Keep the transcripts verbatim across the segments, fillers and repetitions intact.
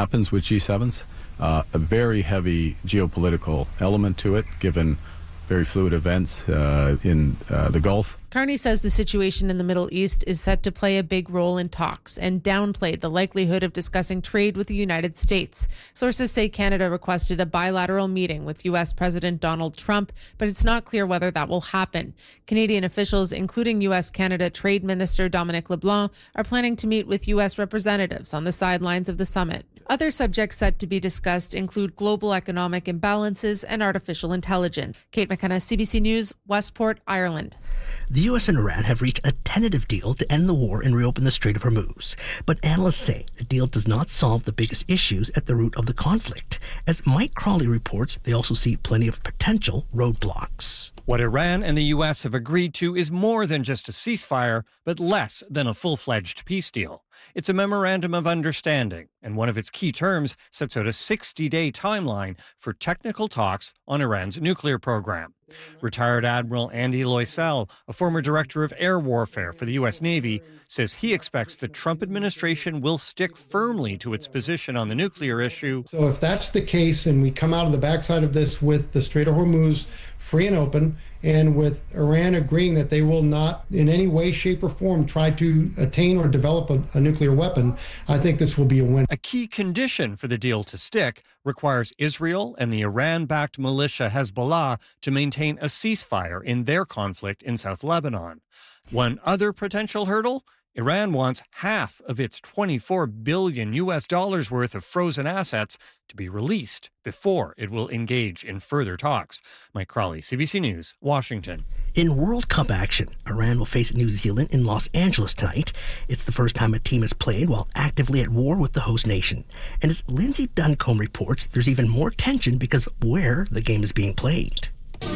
happens with G sevens. Uh, a very heavy geopolitical element to it, given very fluid events uh, in uh, the Gulf. Carney says the situation in the Middle East is set to play a big role in talks and downplayed the likelihood of discussing trade with the United States. Sources say Canada requested a bilateral meeting with U S President Donald Trump, but it's not clear whether that will happen. Canadian officials, including U S-Canada Trade Minister Dominic LeBlanc, are planning to meet with U S representatives on the sidelines of the summit. Other subjects set to be discussed include global economic imbalances and artificial intelligence. Kate McKenna, C B C News, Westport, Ireland. The U S and Iran have reached a tentative deal to end the war and reopen the Strait of Hormuz. But analysts say the deal does not solve the biggest issues at the root of the conflict. As Mike Crawley reports, they also see plenty of potential roadblocks. What Iran and the U S have agreed to is more than just a ceasefire, but less than a full-fledged peace deal. It's a memorandum of understanding, and one of its key terms sets out a sixty-day timeline for technical talks on Iran's nuclear program. Retired Admiral Andy Loisel, a former director of air warfare for the U S Navy, says he expects the Trump administration will stick firmly to its position on the nuclear issue. So if that's the case and we come out of the backside of this with the Strait of Hormuz free and open, and with Iran agreeing that they will not in any way, shape, or form try to attain or develop a, a nuclear weapon, I think this will be a win. A key condition for the deal to stick requires Israel and the Iran-backed militia Hezbollah to maintain a ceasefire in their conflict in South Lebanon. One other potential hurdle? Iran wants half of its twenty-four billion U S dollars worth of frozen assets to be released before it will engage in further talks. Mike Crawley, C B C News, Washington. In World Cup action, Iran will face New Zealand in Los Angeles tonight. It's the first time a team has played while actively at war with the host nation. And as Lindsay Duncombe reports, there's even more tension because of where the game is being played.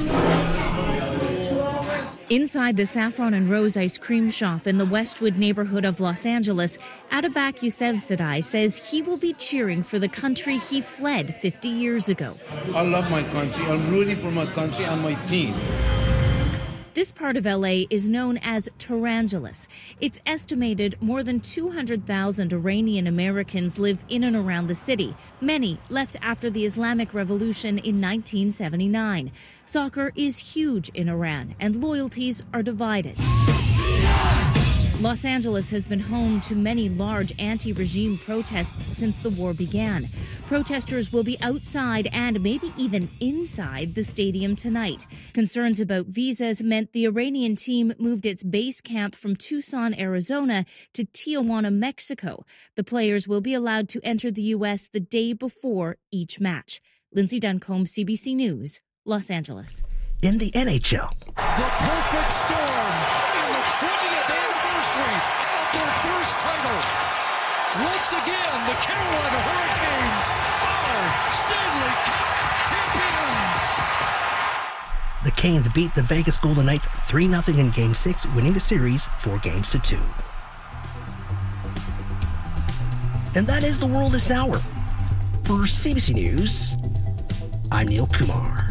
Inside the Saffron and Rose ice cream shop in the Westwood neighborhood of Los Angeles, Atabak Yousefzadeh says he will be cheering for the country he fled fifty years ago. I love my country. I'm rooting for my country and my team. This part of L A is known as Torangeles. It's estimated more than two hundred thousand Iranian Americans live in and around the city. Many left after the Islamic Revolution in nineteen seventy-nine. Soccer is huge in Iran, and loyalties are divided. Los Angeles has been home to many large anti-regime protests since the war began. Protesters will be outside and maybe even inside the stadium tonight. Concerns about visas meant the Iranian team moved its base camp from Tucson, Arizona to Tijuana, Mexico. The players will be allowed to enter the U S the day before each match. Lindsay Duncombe, C B C News, Los Angeles. In the N H L. The perfect storm in the twentieth anniversary of their first title. Once again, the Carolina Hurricanes are Stanley Cup champions. The Canes beat the Vegas Golden Knights three nothing in Game six, winning the series four games to two. And that is the world this hour. For C B C News, I'm Neil Kumar.